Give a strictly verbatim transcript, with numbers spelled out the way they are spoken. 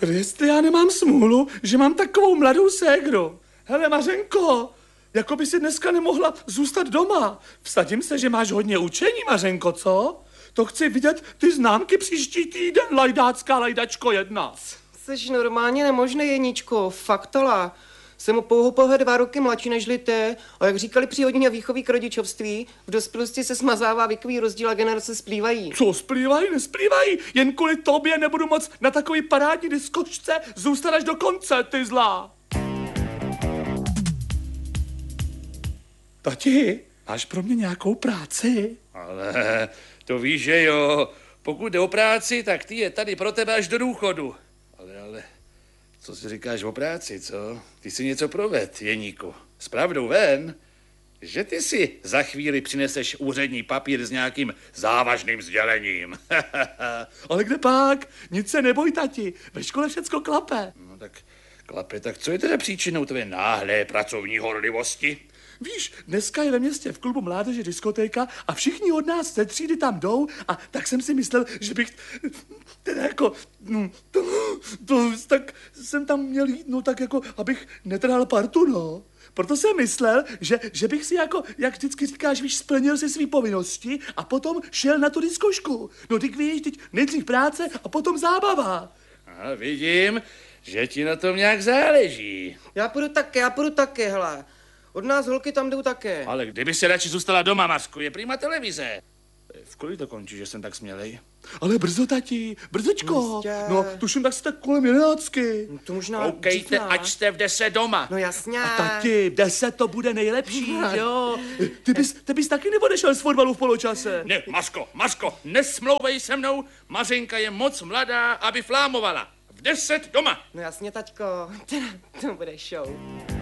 jestli já nemám smůlu, že mám takovou mladou ségru. Hele, Mařenko, jako by si dneska nemohla zůstat doma. Vsadím se, že máš hodně učení, Mařenko, co? To chci vidět ty známky příští týden, lajdácká lajdačko jedna. Jseš normálně nemožný, Jeníčko, faktola. Jsem o pouhou dva roky mladší nežli ty, a jak říkali při hodině výchovy k rodičovství, v dospělosti se smazává věkový rozdíl a generace splývají. Co splývají, nesplývají? Jen kvůli tobě nebudu moc na takový parádní diskočce zůstat až do konce, ty zlá. Tati, máš pro mě nějakou práci? Ale to víš, že jo, pokud jde o práci, tak ty je tady pro tebe až do důchodu. Ale, ale, co si říkáš o práci, co? Ty si něco proved, Jeníku. S pravdou ven, že ty si za chvíli přineseš úřední papír s nějakým závažným sdělením. Ale kde pak? Nic se neboj, tati, ve škole všecko klape. No tak klape, tak co je teda příčinou tvé náhlé pracovní horlivosti? Víš, dneska je ve městě v klubu mládeže diskotéka a všichni od nás ze třídy tam jdou a tak jsem si myslel, že bych teda jako, no, to, to, tak jsem tam měl jít, no tak jako, abych netrhal partu, no. Proto jsem myslel, že, že bych si jako, jak vždycky říkáš, víš, splnil si svý povinnosti a potom šel na tu diskošku. No ty víš, teď nejdřív práce a potom zábava. Aha, vidím, že ti na tom nějak záleží. Já půjdu taky, já půjdu taky, hele. Od nás holky tam jdou také. Ale kdyby se radši zůstala doma, Masku, je prima televize. V kolik to končí, že jsem tak smělej? Ale brzo, tati, brzočko. Jistě. No, tuším tak si tak kolem jedenáctky. No to možná Koukejte, ať jste v deset doma. No jasně. A tati, v deset to bude nejlepší, jo? Ty bys, ty bys taky neodešel z fotbalu v poločase. Ne, Masko, Masko, nesmlouvej se mnou, Mařenka je moc mladá, aby flámovala. V deset doma. No jasně, taťko, to bude show.